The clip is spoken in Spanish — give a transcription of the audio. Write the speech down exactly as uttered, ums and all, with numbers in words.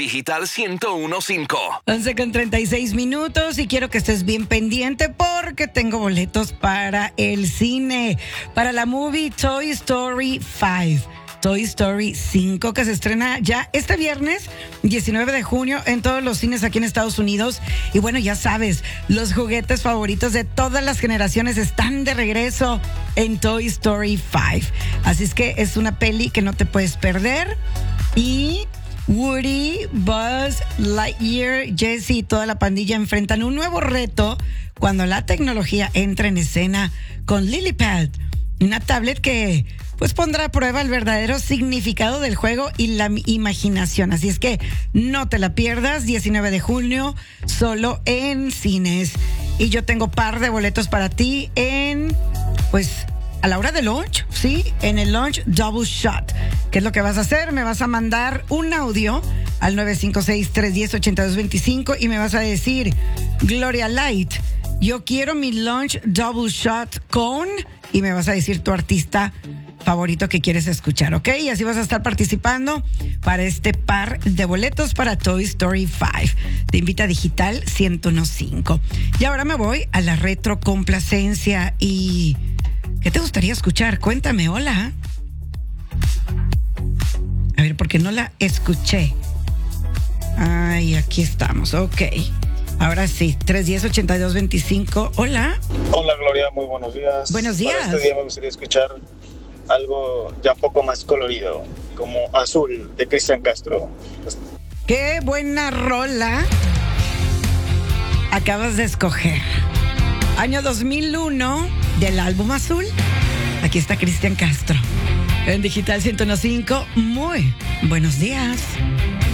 Digital ciento uno punto cinco. once con treinta y seis minutos y quiero que estés bien pendiente porque tengo boletos para el cine, para la movie Toy Story cinco. Toy Story cinco, que se estrena ya este viernes diecinueve de junio en todos los cines aquí en Estados Unidos. Y bueno, ya sabes, los juguetes favoritos de todas las generaciones están de regreso en Toy Story cinco. Así es que es una peli que no te puedes perder. Y Woody, Buzz, Lightyear, Jessie y toda la pandilla enfrentan un nuevo reto cuando la tecnología entra en escena con LilyPad, una tablet que pues pondrá a prueba el verdadero significado del juego y la imaginación. Así es que no te la pierdas, diecinueve de junio, solo en cines. Y yo tengo par de boletos para ti en, pues, a la hora del lunch, ¿sí? En el lunch Double Shot. ¿Qué es lo que vas a hacer? Me vas a mandar un audio al nueve cinco seis, tres uno cero, ocho dos dos cinco y me vas a decir, Gloria Light, yo quiero mi lunch Double Shot con... Y me vas a decir tu artista favorito que quieres escuchar, ¿ok? Y así vas a estar participando para este par de boletos para Toy Story cinco. Te invita Digital ciento uno punto cinco. Y ahora me voy a la retrocomplacencia. ¿Y qué te gustaría escuchar? Cuéntame, hola. A ver, porque no la escuché. Ay, aquí estamos, ok. Ahora sí, tres uno cero, ocho dos dos cinco. Hola. Hola, Gloria, muy buenos días. Buenos días. Para este día me gustaría escuchar algo ya un poco más colorido, como Azul, de Cristian Castro. Qué buena rola acabas de escoger. Año dos mil uno del álbum Azul. Aquí está Cristian Castro. En Digital ciento uno punto cinco. Muy buenos días.